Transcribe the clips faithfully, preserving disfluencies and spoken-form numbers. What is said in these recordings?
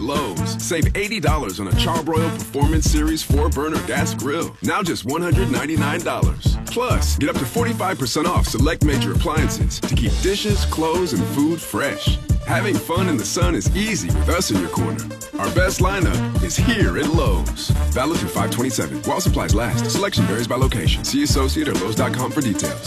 Lowe's. Save eighty dollars on a Charbroil Performance Series four burner gas grill. Now just one hundred ninety-nine dollars. Plus, get up to forty-five percent off select major appliances to keep dishes, clothes, and food fresh. Having fun in the sun is easy with us in your corner. Our best lineup is here at Lowe's. Valid through five twenty-seven. While supplies last. Selection varies by location. See associate or Lowe's dot com for details.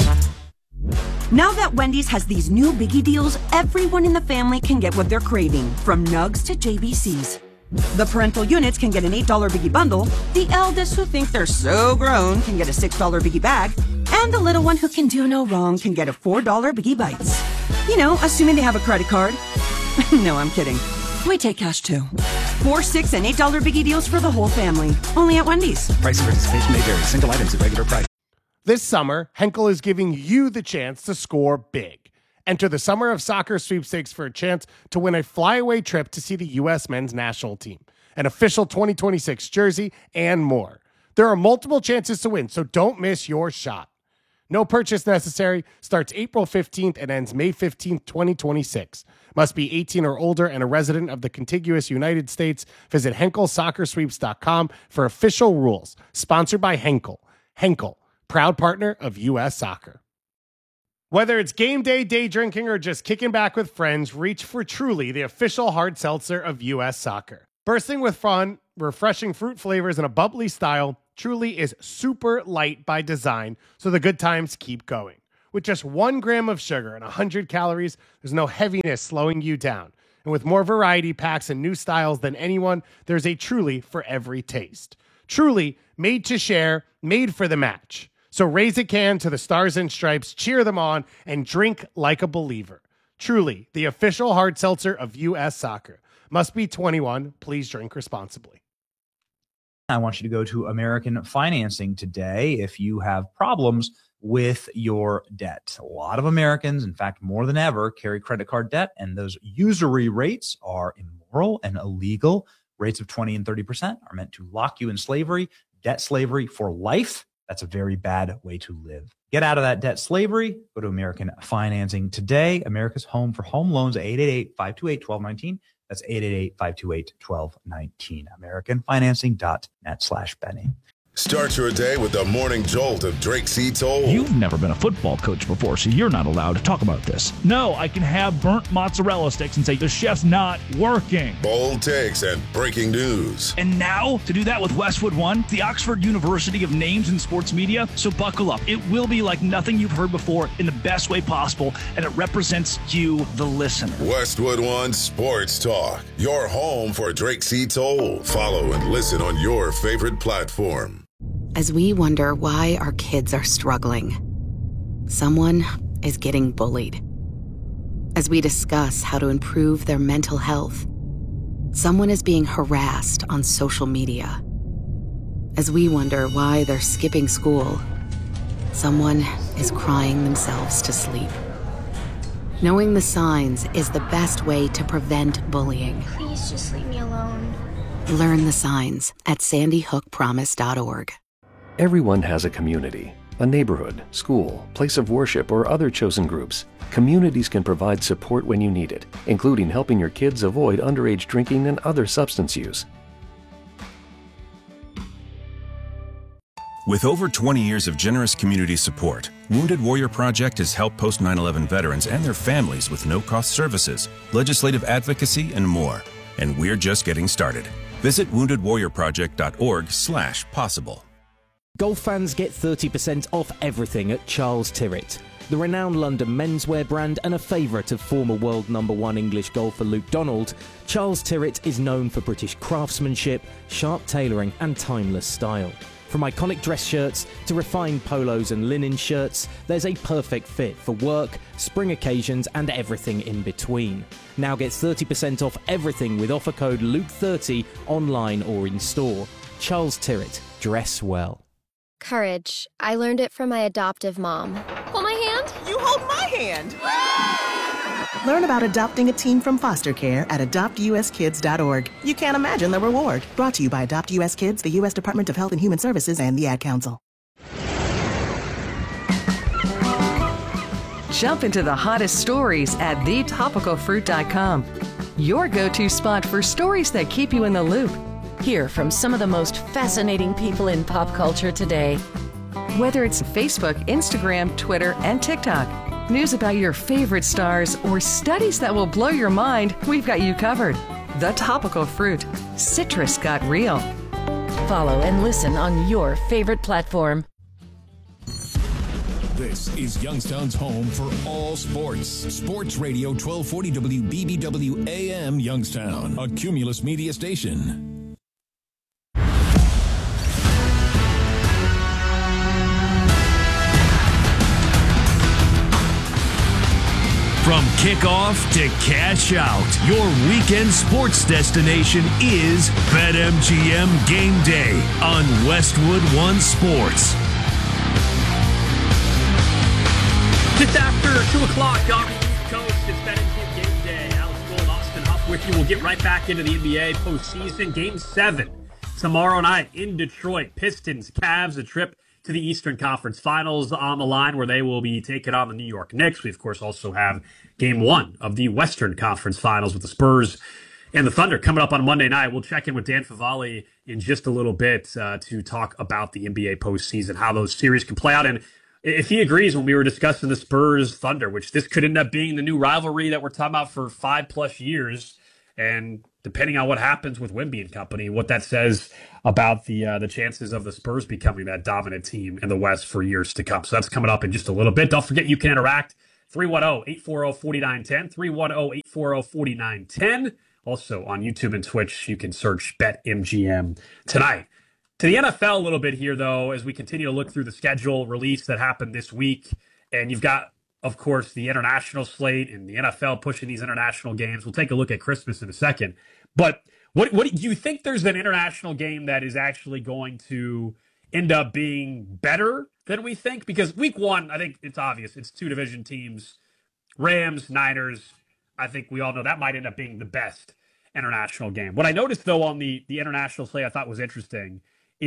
Now that Wendy's has these new biggie deals, everyone in the family can get what they're craving, from nugs to J B Cs. The parental units can get an eight dollar biggie bundle, the eldest who think they're so grown can get a six dollar biggie bag, and the little one who can do no wrong can get a four dollar biggie bites. You know, assuming they have a credit card. No, I'm kidding. We take cash too. Four, six, and eight dollar biggie deals for the whole family. Only at Wendy's. Price and participation may vary. Single items at regular price. This summer, Henkel is giving you the chance to score big. Enter the Summer of Soccer sweepstakes for a chance to win a flyaway trip to see the U S men's national team, an official twenty twenty-six jersey, and more. There are multiple chances to win, so don't miss your shot. No purchase necessary. Starts April fifteenth and ends May fifteenth, twenty twenty-six. Must be eighteen or older and a resident of the contiguous United States. Visit Henkel Soccer Sweeps dot com for official rules. Sponsored by Henkel. Henkel, proud partner of U S Soccer. Whether it's game day, day drinking, or just kicking back with friends, reach for Truly, the official hard seltzer of U S Soccer. Bursting with fun, refreshing fruit flavors, and a bubbly style, Truly is super light by design, so the good times keep going. With just one gram of sugar and one hundred calories, there's no heaviness slowing you down. And with more variety packs and new styles than anyone, there's a Truly for every taste. Truly, made to share, made for the match. So raise a can to the Stars and Stripes, cheer them on, and drink like a believer. Truly, the official hard seltzer of U S Soccer. Must be twenty-one. Please drink responsibly. I want you to go to American Financing today if you have problems with your debt. A lot of Americans, in fact, more than ever, carry credit card debt, and those usury rates are immoral and illegal. Rates of twenty and thirty percent are meant to lock you in slavery, debt slavery for life. That's a very bad way to live. Get out of that debt slavery. Go to American Financing today. America's home for home loans at eight eight eight, five two eight, one two one nine. That's eight eight eight, five two eight, one two one nine. American Financing dot net slash Benny. Start your day with the morning jolt of Drake C. Toll. You've never been a football coach before, so you're not allowed to talk about this. No, I can have burnt mozzarella sticks and say the chef's not working. Bold takes and breaking news. And now, to do that with Westwood One, the Oxford University of Names in Sports Media. So buckle up. It will be like nothing you've heard before in the best way possible, and it represents you, the listener. Westwood One Sports Talk, your home for Drake C. Toll. Follow and listen on your favorite platform. As we wonder why our kids are struggling, someone is getting bullied. As we discuss how to improve their mental health, someone is being harassed on social media. As we wonder why they're skipping school, someone is crying themselves to sleep. Knowing the signs is the best way to prevent bullying. Please just leave me alone. Learn the signs at sandy hook promise dot org. Everyone has a community, a neighborhood, school, place of worship, or other chosen groups. Communities can provide support when you need it, including helping your kids avoid underage drinking and other substance use. With over twenty years of generous community support, Wounded Warrior Project has helped post nine eleven veterans and their families with no-cost services, legislative advocacy, and more. And we're just getting started. Visit wounded warrior project dot org slash possible. Golf fans get thirty percent off everything at Charles Tyrwhitt. The renowned London menswear brand and a favourite of former world number one English golfer Luke Donald, Charles Tyrwhitt is known for British craftsmanship, sharp tailoring and timeless style. From iconic dress shirts to refined polos and linen shirts, there's a perfect fit for work, spring occasions and everything in between. Now get thirty percent off everything with offer code Luke thirty online or in store. Charles Tyrwhitt, dress well. Courage. I learned it from my adoptive mom. Hold my hand. You hold my hand. Learn about adopting a teen from foster care at adopt u s kids dot org. You can't imagine the reward. Brought to you by Adopt U S Kids, the U S Department of Health and Human Services, and the Ad Council. Jump into the hottest stories at the topical fruit dot com. your go-to spot for stories that keep you in the loop. Hear from some of the most fascinating people in pop culture today. Whether it's Facebook, Instagram, Twitter, and TikTok, news about your favorite stars, or studies that will blow your mind, we've got you covered. The Topical Fruit. Citrus got real. Follow and listen on your favorite platform. This is Youngstown's home for all sports. Sports Radio twelve forty W B B W A M Youngstown, a Cumulus media station. From kickoff to cash out, your weekend sports destination is BetMGM Game Day on Westwood One Sports. Just after two o'clock on the East Coast, it's BetMGM Game Day. Alex Gold, Austin Huff with you. We'll get right back into the N B A postseason. Game seven tomorrow night in Detroit. Pistons, Cavs, a trip to the Eastern Conference Finals on the line where they will be taking on the New York Knicks. We, of course, also have game one of the Western Conference Finals with the Spurs and the Thunder coming up on Monday night. We'll check in with Dan Favale in just a little bit uh, to talk about the N B A postseason, how those series can play out. And if he agrees, when we were discussing the Spurs Thunder, which this could end up being the new rivalry that we're talking about for five plus years, and depending on what happens with Wemby and company, what that says about the uh, the chances of the Spurs becoming that dominant team in the West for years to come. So that's coming up in just a little bit. Don't forget you can interact. three one zero, eight four zero, four nine one zero, three one zero, eight four zero, four nine one zero. Also on YouTube and Twitch, you can search BetMGM tonight. To the N F L a little bit here, though, as we continue to look through the schedule release that happened this week. And you've got, of course, the international slate and the N F L pushing these international games. We'll take a look at Christmas in a second. But what what do you think there's an international game that is actually going to end up being better than we think? Because week one, I think it's obvious. It's two division teams, Rams, Niners. I think we all know that might end up being the best international game. What I noticed, though, on the, the international slate I thought was interesting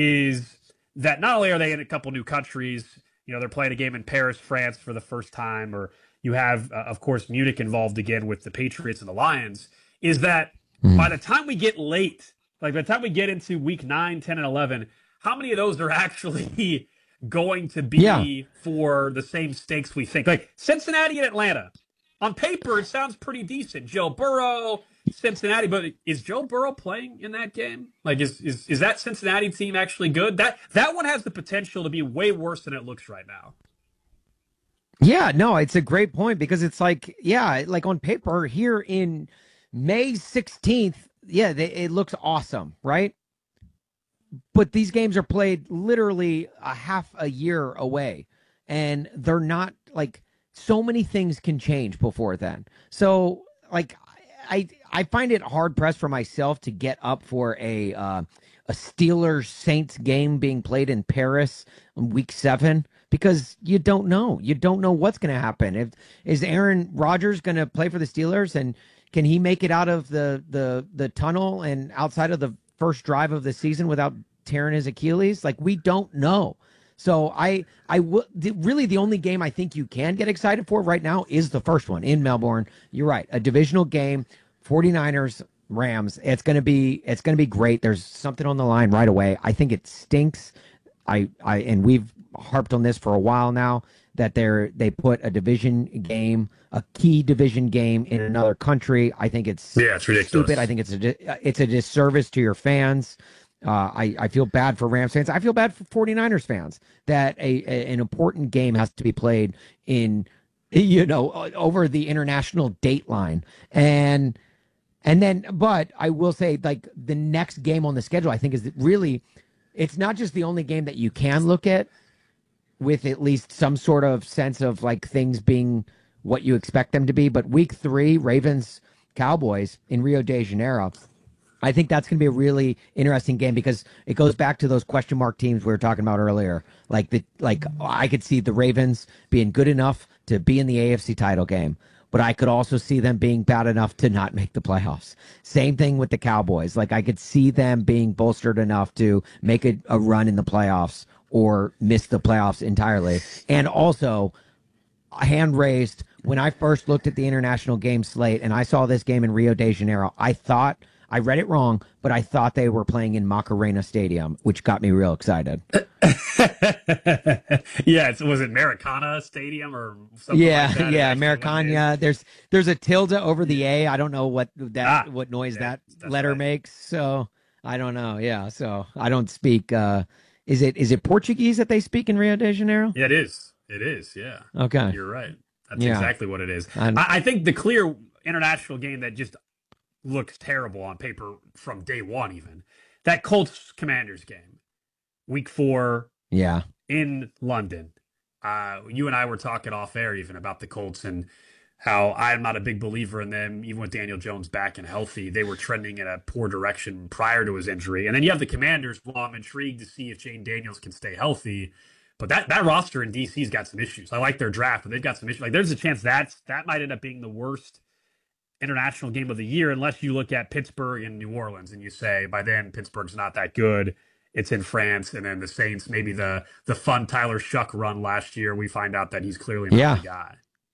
is that not only are they in a couple new countries, you know, they're playing a game in Paris, France for the first time, or you have, uh, of course, Munich involved again with the Patriots and the Lions, is that mm. by the time we get late, like by the time we get into week nine, ten, and eleven, how many of those are actually going to be yeah. for the same stakes we think? Like Cincinnati and Atlanta, on paper, it sounds pretty decent. Joe Burrow, Cincinnati, but is Joe Burrow playing in that game? Like, is is is that Cincinnati team actually good? That that one has the potential to be way worse than it looks right now. Yeah, no, it's a great point because it's like, yeah, like on paper here in May sixteenth, yeah, they, it looks awesome, right? But these games are played literally a half a year away, and they're not like so many things can change before then. So, like, I I find it hard pressed for myself to get up for a uh, a Steelers Saints game being played in Paris in week seven because you don't know. You don't know what's going to happen. If is Aaron Rodgers going to play for the Steelers, and can he make it out of the the the tunnel and outside of the first drive of the season without tearing his Achilles? Like, we don't know. So I, I w- the, really the only game I think you can get excited for right now is the first one in Melbourne. You're right, a divisional game, forty-niners, Rams. It's gonna be, it's gonna be great. There's something on the line right away. I think it stinks. I, I, and we've harped on this for a while now that they're they put a division game, a key division game in another country. I think it's yeah, it's ridiculous. Stupid. I think it's a it's a disservice to your fans. Uh, I, I feel bad for Rams fans. I feel bad for forty-niners fans that a, a an important game has to be played in, you know, over the international date line. And and then, but I will say, like, the next game on the schedule, I think, is really, it's not just the only game that you can look at with at least some sort of sense of, like, things being what you expect them to be. But week three, Ravens, Cowboys in Rio de Janeiro, I think that's going to be a really interesting game because it goes back to those question mark teams we were talking about earlier. Like the like, I could see the Ravens being good enough to be in the A F C title game, but I could also see them being bad enough to not make the playoffs. Same thing with the Cowboys. Like, I could see them being bolstered enough to make a, a run in the playoffs or miss the playoffs entirely. And also, hand raised, when I first looked at the international game slate and I saw this game in Rio de Janeiro, I thought, I read it wrong, but I thought they were playing in Macarena Stadium, which got me real excited. Yeah, it's, was it Maracana Stadium or something yeah, like that? Yeah, Maracana. There's there's a tilde over the A. I don't know what that Ah, what noise yeah, that letter right. makes. So I don't know. Yeah, so I don't speak. Uh, is it is it Portuguese that they speak in Rio de Janeiro? Yeah, it is. It is. Yeah. Okay. You're right. That's Yeah. exactly what it is. I'm- I, I think the clear international game that just looks terrible on paper from day one, even that Colts Commanders game, week four Yeah. in London. Uh, you and I were talking off air even about the Colts and how I'm not a big believer in them, even with Daniel Jones back and healthy. They were trending in a poor direction prior to his injury. And then you have the Commanders. Well, I'm intrigued to see if Jane Daniels can stay healthy. But that, that roster in D C's got some issues. I like their draft, but they've got some issues. Like there's a chance that's that might end up being the worst international game of the year, unless you look at Pittsburgh and New Orleans and you say by then Pittsburgh's not that good. It's in France, and then the Saints, maybe the the fun Tyler Shuck run last year. We find out that he's clearly not Yeah. the guy.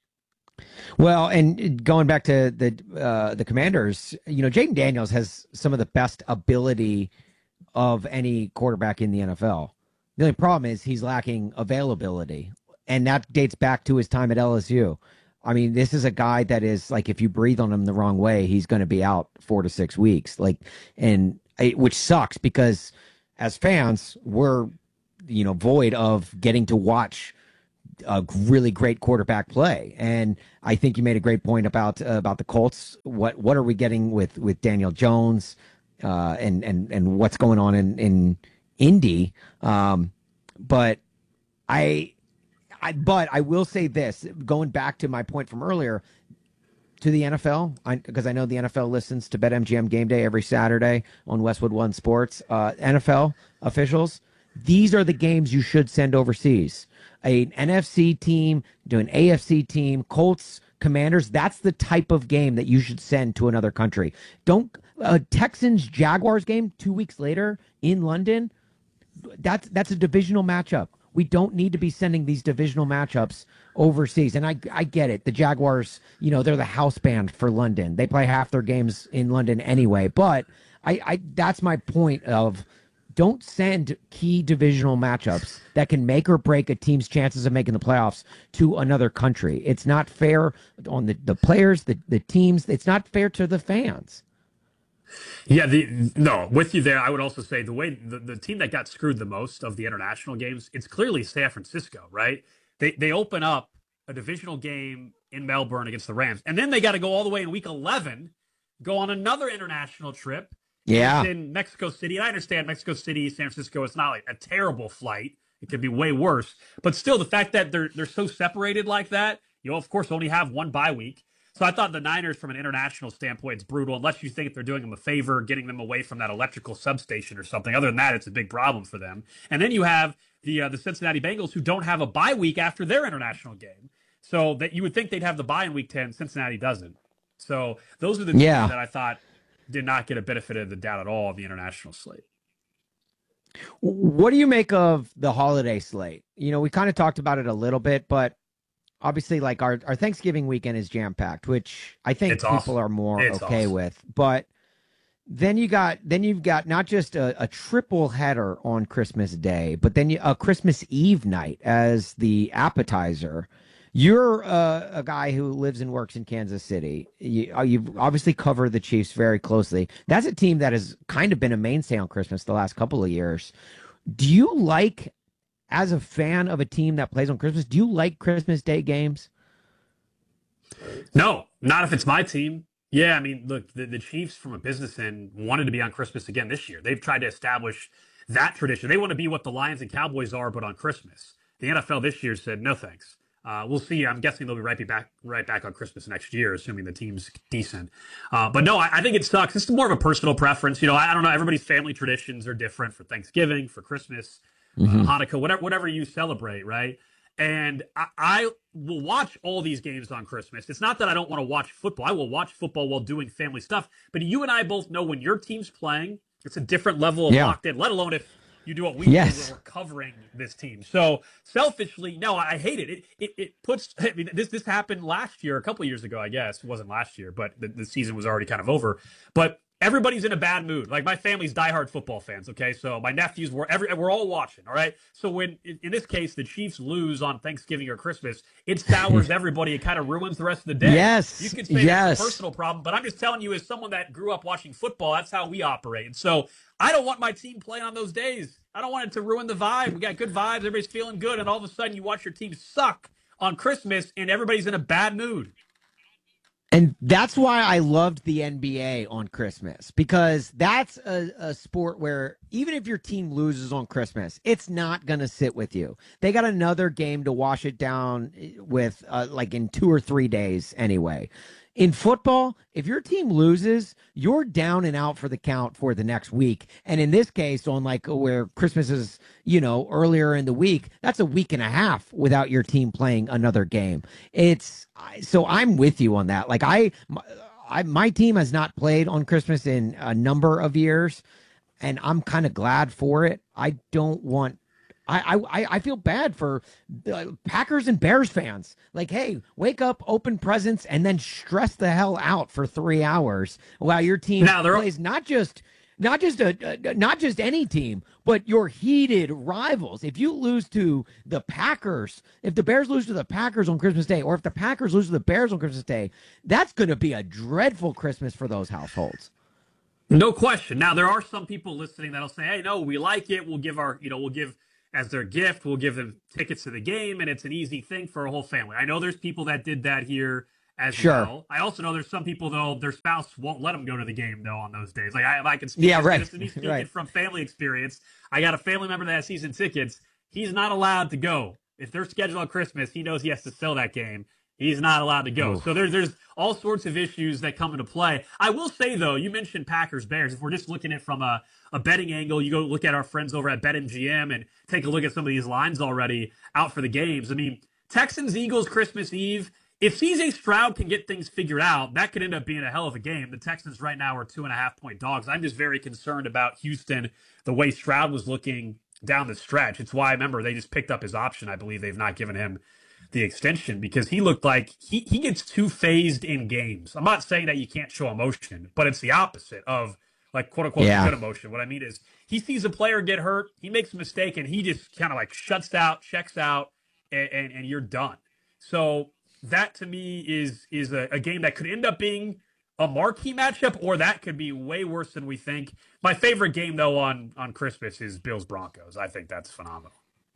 Well, and going back to the uh, the Commanders, you know, Jaden Daniels has some of the best ability of any quarterback in the N F L. The only problem is he's lacking availability, and that dates back to his time at L S U. I mean, this is a guy that is like, if you breathe on him the wrong way, he's going to be out four to six weeks. Like, and it, which sucks because as fans, we're, you know, void of getting to watch a really great quarterback play. And I think you made a great point about uh, about the Colts. What what are we getting with with Daniel Jones, uh, and and and what's going on in in Indy? Um, but I. I, but I will say this, going back to my point from earlier, to the N F L, because I, I know the N F L listens to BetMGM Game Day every Saturday on Westwood One Sports. Uh, N F L officials, these are the games you should send overseas. An N F C team to an A F C team, Colts, Commanders, that's the type of game that you should send to another country. Don't a Texans Jaguars game two weeks later in London. That's that's a divisional matchup. We don't need to be sending these divisional matchups overseas. And I I get it. The Jaguars, you know, they're the house band for London. They play half their games in London anyway. But I, I that's my point of don't send key divisional matchups that can make or break a team's chances of making the playoffs to another country. It's not fair on the, the players, the, the teams. It's not fair to the fans. Yeah, the no, with you there. I would also say the way the, the team that got screwed the most of the international games, it's clearly San Francisco, right? They they open up a divisional game in Melbourne against the Rams, and then they got to go all the way in week eleven, go on another international trip. Yeah, it's in Mexico City. And I understand Mexico City, San Francisco. It's not like a terrible flight. It could be way worse, but still, the fact that they're they're so separated like that, you of course only have one bye week. So I thought the Niners, from an international standpoint, it's brutal, unless you think they're doing them a favor, getting them away from that electrical substation or something. Other than that, it's a big problem for them. And then you have the uh, the Cincinnati Bengals, who don't have a bye week after their international game. So that you would think they'd have the bye in week ten. Cincinnati doesn't. So those are the yeah. teams that I thought did not get a benefit of the doubt at all on the international slate. What do you make of the holiday slate? You know, we kind of talked about it a little bit, but obviously, like our, our Thanksgiving weekend is jam packed, which I think it's people awesome. are more it's okay awesome. with. But then you got then you've got not just a, a triple header on Christmas Day, but then you, a Christmas Eve night as the appetizer. You're uh, a guy who lives and works in Kansas City. You, uh, you've obviously covered the Chiefs very closely. That's a team that has kind of been a mainstay on Christmas the last couple of years. Do you like, as a fan of a team that plays on Christmas, do you like Christmas Day games? No, not if it's my team. Yeah, I mean, look, the, the Chiefs, from a business end, wanted to be on Christmas again this year. They've tried to establish that tradition. They want to be what the Lions and Cowboys are, but on Christmas. The N F L this year said, no thanks. Uh, we'll see. I'm guessing they'll be right back right back on Christmas next year, assuming the team's decent. Uh, but no, I, I think it sucks. It's more of a personal preference. You know, I, I don't know. Everybody's family traditions are different for Thanksgiving, for Christmas, mm-hmm. uh, Hanukkah, whatever, whatever you celebrate, right? And I, I will watch all these games on Christmas. It's not that I don't want to watch football. I will watch football while doing family stuff. But you and I both know when your team's playing, it's a different level of yeah. locked in, let alone if You do what we yes. do when we're covering this team. So selfishly, no, I hate it. It it, it puts. I mean, this this happened last year, a couple of years ago, I guess. It wasn't last year, but the, the season was already kind of over. But everybody's in a bad mood. Like, my family's diehard football fans. Okay, so my nephews were every we're all watching. All right. So when in this case the Chiefs lose on Thanksgiving or Christmas, it sours everybody. It kind of ruins the rest of the day. Yes. You could say yes. that's a personal problem, but I'm just telling you, as someone that grew up watching football, that's how we operate. And so I don't want my team playing on those days. I don't want it to ruin the vibe. We got good vibes. Everybody's feeling good. And all of a sudden you watch your team suck on Christmas and everybody's in a bad mood. And that's why I loved the N B A on Christmas, because that's a, a sport where even if your team loses on Christmas, it's not going to sit with you. They got another game to wash it down with, uh, like in two or three days anyway. In football, if your team loses, you're down and out for the count for the next week. And in this case, on like where Christmas is, you know, earlier in the week, that's a week and a half without your team playing another game. It's so I'm with you on that. Like I, I my team has not played on Christmas in a number of years, and I'm kind of glad for it. I don't want. I, I I feel bad for the Packers and Bears fans. Like, hey, wake up, open presents, and then stress the hell out for three hours while your team now, plays not just not just a uh, not just any team, but your heated rivals. If you lose to the Packers, if the Bears lose to the Packers on Christmas Day, or if the Packers lose to the Bears on Christmas Day, that's going to be a dreadful Christmas for those households. No question. Now, there are some people listening that'll say, "Hey, no, we like it. We'll give our, you know, we'll give." As their gift, we'll give them tickets to the game, and it's an easy thing for a whole family. I know there's people that did that here as sure. well. I also know there's some people, though, their spouse won't let them go to the game, though, on those days. Like, I, if I can speak, yeah, right. to me speaking right. from family experience, I got a family member that has season tickets. He's not allowed to go. If they're scheduled on Christmas, he knows he has to sell that game. He's not allowed to go. Oof. So there's there's all sorts of issues that come into play. I will say, though, you mentioned Packers Bears. If we're just looking at it from a, a betting angle, you go look at our friends over at BetMGM and take a look at some of these lines already out for the games. I mean, Texans Eagles Christmas Eve. If C J Stroud can get things figured out, that could end up being a hell of a game. The Texans right now are two and a half point dogs. I'm just very concerned about Houston, the way Stroud was looking down the stretch. It's why I remember they just picked up his option. I believe they've not given him the extension because he looked like he, he gets too phased in games. I'm not saying that you can't show emotion, but it's the opposite of like quote unquote yeah. good emotion. What I mean is he sees a player get hurt, he makes a mistake, and he just kind of like shuts out, checks out, and, and, and you're done. So that to me is is a, a game that could end up being a marquee matchup, or that could be way worse than we think. My favorite game though on on Christmas is Bills Broncos. I think that's phenomenal.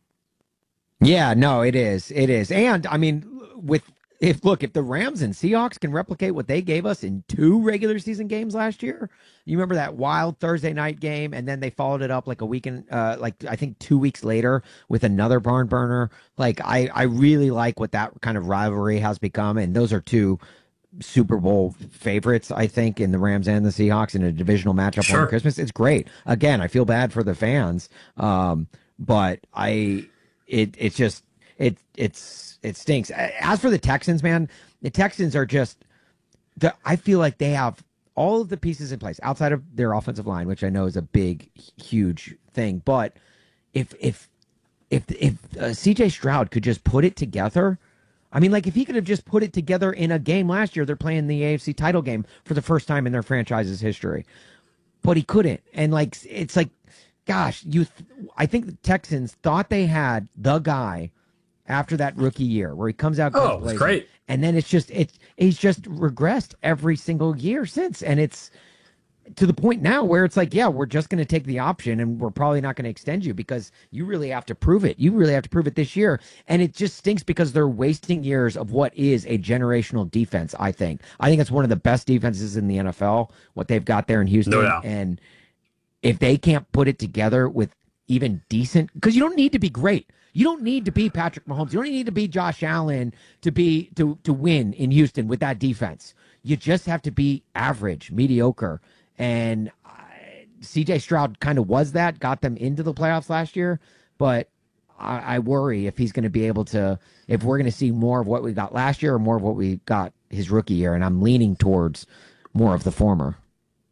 Yeah, no, it is. It is. And I mean, with if look, if the Rams and Seahawks can replicate what they gave us in two regular season games last year, you remember that wild Thursday night game, and then they followed it up like a weekend, uh, like I think two weeks later with another barn burner. Like I, I really like what that kind of rivalry has become, and those are two Super Bowl favorites, I think, in the Rams and the Seahawks in a divisional matchup sure. on Christmas. It's great. Again, I feel bad for the fans, um, but I. It it's just it it's it stinks. As for the Texans, man, the Texans are just the I feel like they have all of the pieces in place outside of their offensive line, which I know is a big, huge thing. But if if if if uh, C J Stroud could just put it together, I mean, like if he could have just put it together in a game last year, they're playing the A F C title game for the first time in their franchise's history, but he couldn't. And like it's like. Gosh, you! Th- I think the Texans thought they had the guy after that rookie year where he comes out. Oh, it's great! And then it's just it's he's just regressed every single year since, and it's to the point now where it's like, yeah, we're just going to take the option, and we're probably not going to extend you because you really have to prove it. You really have to prove it this year, and it just stinks because they're wasting years of what is a generational defense. I think. I think it's one of the best defenses in the N F L. What they've got there in Houston, no doubt. And if they can't put it together with even decent, because you don't need to be great. You don't need to be Patrick Mahomes. You don't need to be Josh Allen to be to to win in Houston with that defense. You just have to be average, mediocre. And uh, C J Stroud kind of was that, got them into the playoffs last year. But I, I worry if he's going to be able to, if we're going to see more of what we got last year or more of what we got his rookie year. And I'm leaning towards more of the former.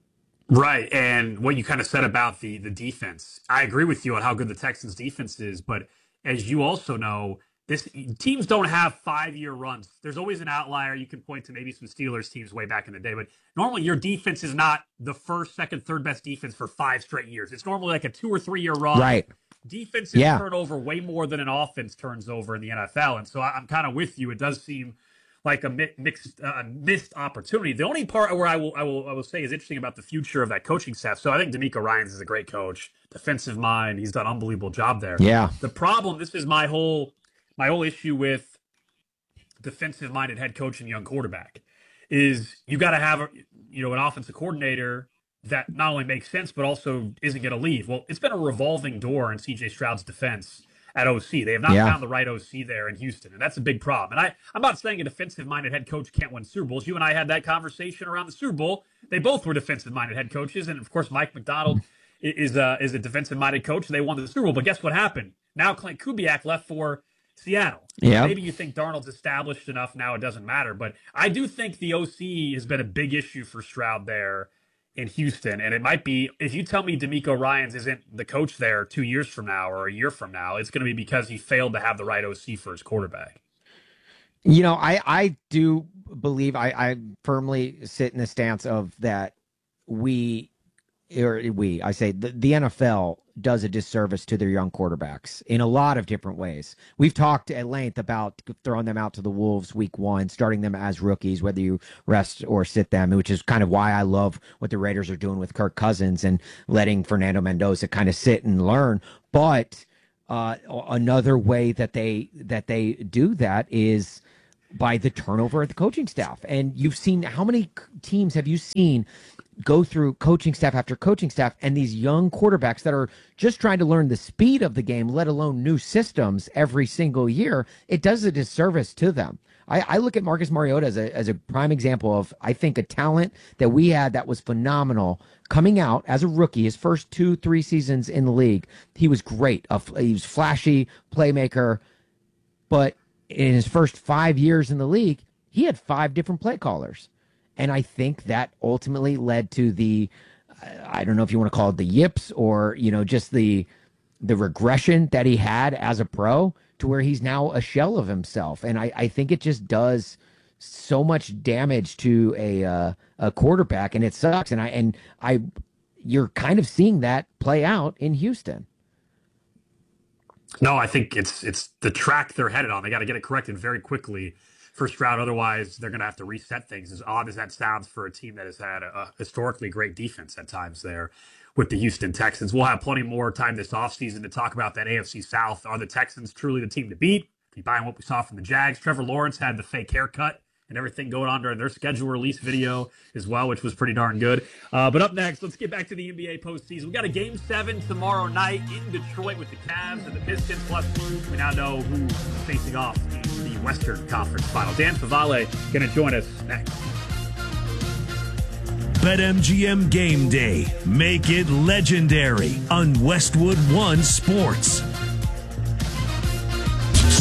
Right, and what you kind of said about the the defense, I agree with you on how good the Texans' defense is. But as you also know, this teams don't have five-year runs. There's always an outlier. You can point to maybe some Steelers teams way back in the day, but normally your defense is not the first, second, third best defense for five straight years. It's normally like a two or three year run. Right. Defenses yeah. turn over way more than an offense turns over in the N F L, and so I'm kind of with you. It does seem like a mixed, uh, missed opportunity. The only part where I will, I will, I will say is interesting about the future of that coaching staff. So I think DeMeco Ryans is a great coach, defensive mind. He's done an unbelievable job there. Yeah. The problem, this is my whole, my whole issue with defensive-minded head coach and young quarterback, is you got to have, a, you know, an offensive coordinator that not only makes sense but also isn't going to leave. Well, it's been a revolving door in C J Stroud's defense at O C. They have not yeah. found the right O C there in Houston, and that's a big problem. And I, I'm not saying a defensive-minded head coach can't win Super Bowls. You and I had that conversation around the Super Bowl. They both were defensive-minded head coaches, and of course Mike McDonald is a, is a defensive-minded coach, and they won the Super Bowl. But guess what happened? Now Clint Kubiak left for Seattle. Yeah. Maybe you think Darnold's established enough now it doesn't matter, but I do think the O C has been a big issue for Stroud there in Houston, and it might be, if you tell me DeMeco Ryans isn't the coach there two years from now or a year from now, it's going to be because he failed to have the right O C for his quarterback. You know, I, I do believe, I, I firmly sit in the stance of that we, or we, I say the, the N F L does a disservice to their young quarterbacks in a lot of different ways. We've talked at length about throwing them out to the Wolves week one, starting them as rookies, whether you rest or sit them, which is kind of why I love what the Raiders are doing with Kirk Cousins and letting Fernando Mendoza kind of sit and learn. But uh, another way that they that they do that is by the turnover of the coaching staff. And you've seen, how many teams have you seen go through coaching staff after coaching staff, and these young quarterbacks that are just trying to learn the speed of the game, let alone new systems every single year? It does a disservice to them. I, I look at Marcus Mariota as a, as a prime example of, I think, a talent that we had that was phenomenal coming out as a rookie. His first two, three seasons in the league, he was great. Uh, he was flashy playmaker, but in his first five years in the league, he had five different play callers. And I think that ultimately led to the, I don't know if you want to call it the yips or, you know, just the the regression that he had as a pro to where he's now a shell of himself. And I, I think it just does so much damage to a uh, a quarterback, and it sucks. And I and I, you're kind of seeing that play out in Houston. No, I think it's it's the track they're headed on. They got to get it corrected very quickly for Stroud. Otherwise, they're going to have to reset things, as odd as that sounds for a team that has had a, a historically great defense at times there with the Houston Texans. We'll have plenty more time this offseason to talk about that A F C South. Are the Texans truly the team to beat? If you buy what we saw from the Jags, Trevor Lawrence had the fake haircut and everything going on during their schedule release video as well, which was pretty darn good. Uh, but up next, let's get back to the N B A postseason. We got a game seven tomorrow night in Detroit with the Cavs and the Pistons. Plus, we now know who's facing off in the Western Conference Final. Dan Favale going to join us next. BetMGM Game Day. Make it legendary on Westwood One Sports.